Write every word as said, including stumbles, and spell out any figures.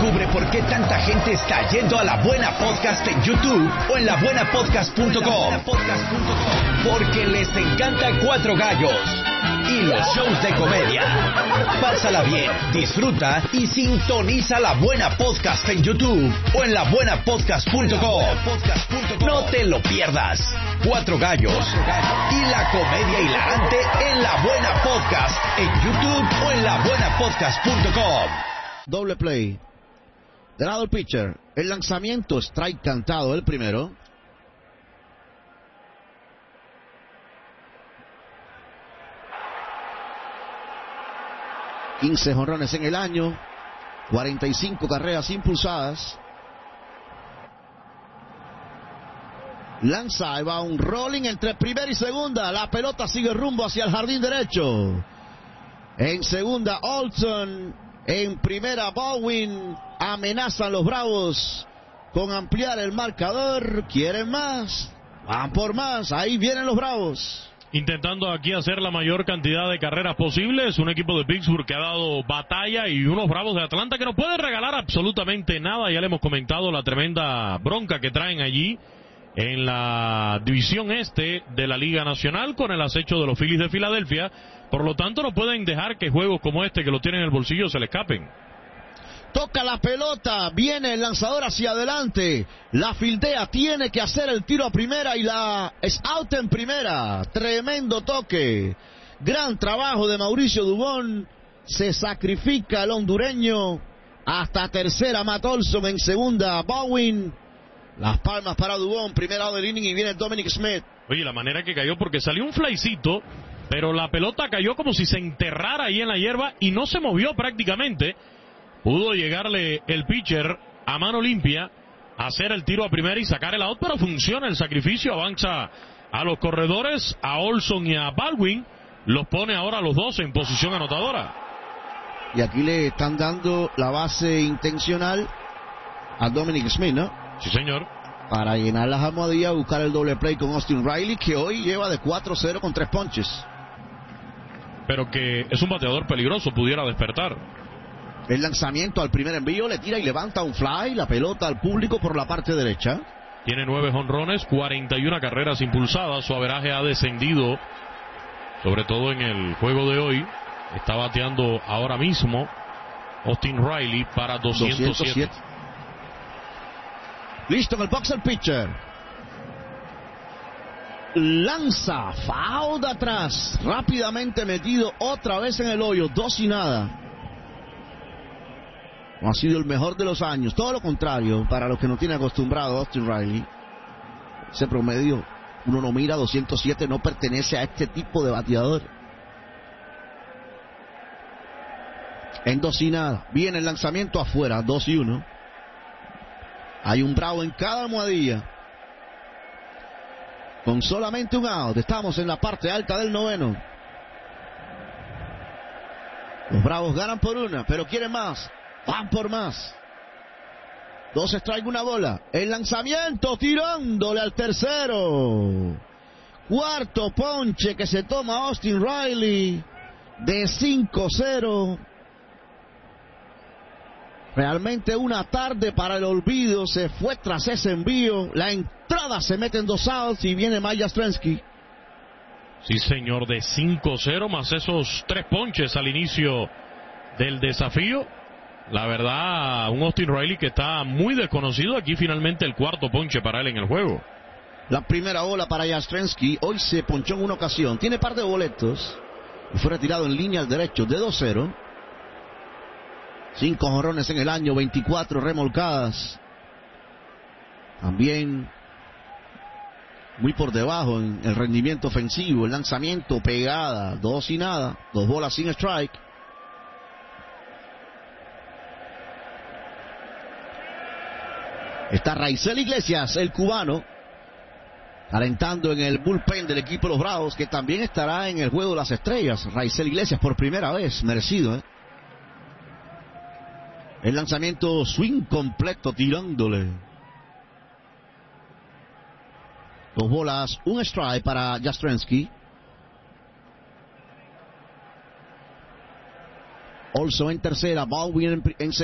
Descubre por qué tanta gente está yendo a La Buena Podcast en YouTube o en la buena podcast punto com. Porque les encanta Cuatro Gallos y los shows de comedia. Pásala bien, disfruta y sintoniza La Buena Podcast en YouTube o en la buena podcast punto com. No te lo pierdas. Cuatro Gallos y la comedia hilarante en La Buena Podcast en YouTube o en la buena podcast punto com. Doble play. De lado el pitcher. El lanzamiento, strike cantado, el primero. quince jonrones en el año, cuarenta y cinco carreras impulsadas. Lanza, va un rolling entre primera y segunda. La pelota sigue rumbo hacia el jardín derecho. En segunda, Olson. En primera, Baldwin. Amenazan los Bravos con ampliar el marcador. Quieren más. Van por más. Ahí vienen los Bravos. Intentando aquí hacer la mayor cantidad de carreras posibles. Un equipo de Pittsburgh que ha dado batalla y unos Bravos de Atlanta que no pueden regalar absolutamente nada. Ya le hemos comentado la tremenda bronca que traen allí en la división este de la Liga Nacional con el acecho de los Phillies de Filadelfia. Por lo tanto, no pueden dejar que juegos como este que lo tienen en el bolsillo se le escapen. Toca la pelota, viene el lanzador hacia adelante, la fildea, tiene que hacer el tiro a primera y la es out en primera. Tremendo toque, gran trabajo de Mauricio Dubón, se sacrifica el hondureño, hasta tercera Matt Olson, en segunda Baldwin. Las palmas para Dubón, primera del inning y viene Dominic Smith. Oye, la manera que cayó, porque salió un flycito, pero la pelota cayó como si se enterrara ahí en la hierba y no se movió prácticamente. Pudo llegarle el pitcher a mano limpia, hacer el tiro a primera y sacar el out, pero funciona el sacrificio, avanza a los corredores, a Olson y a Baldwin, los pone ahora a los dos en posición anotadora. Y aquí le están dando la base intencional a Dominic Smith, ¿no? Sí, señor. Para llenar las almohadillas, buscar el doble play con Austin Riley, que hoy lleva de cuatro cero con tres ponches. Pero que es un bateador peligroso, pudiera despertar. El lanzamiento al primer envío, le tira y levanta un fly, la pelota al público por la parte derecha. Tiene nueve jonrones, cuarenta y una carreras impulsadas, su averaje ha descendido, sobre todo en el juego de hoy. Está bateando ahora mismo Austin Riley para doscientos siete. Listo en el box el pitcher. Lanza, foul de atrás, rápidamente metido otra vez en el hoyo, dos y nada. No ha sido el mejor de los años, todo lo contrario, para los que no tienen acostumbrado a Austin Riley. Ese promedio, uno no mira, doscientos siete, no pertenece a este tipo de bateador. En dos y nada, viene el lanzamiento afuera, dos y uno. Hay un Bravo en cada almohadilla. Con solamente un out, estamos en la parte alta del noveno. Los Bravos ganan por una, pero quieren más. Van por más. Dos strikes, una bola. El lanzamiento tirándole al tercero. Cuarto ponche que se toma Austin Riley de cinco cero. Realmente una tarde para el olvido. Se fue tras ese envío. La entrada se mete en dos outs y viene Mike Yastrzemski. Sí, señor, de cinco cero más esos tres ponches al inicio del desafío. La verdad, un Austin Riley que está muy desconocido. Aquí finalmente el cuarto ponche para él en el juego. La primera bola para Yastrzemski. Hoy se ponchó en una ocasión. Tiene par de boletos. Y fue retirado en línea al derecho de dos cero. Cinco jonrones en el año, veinticuatro remolcadas. También muy por debajo en el rendimiento ofensivo. El lanzamiento, pegada, dos y nada. Dos bolas sin strike. Está Raisel Iglesias, el cubano, calentando en el bullpen del equipo de los Bravos, que también estará en el juego de las estrellas. Raisel Iglesias por primera vez, merecido, ¿eh? El lanzamiento swing completo, tirándole. Dos bolas, un strike para Yastrzemski. Olson en tercera, Baldwin en, en segunda.